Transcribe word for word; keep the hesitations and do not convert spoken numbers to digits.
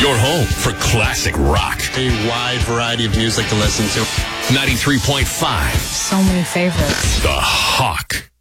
Your home for classic rock. A wide variety of music to listen to. ninety-three point five. So many favorites. The Hawk.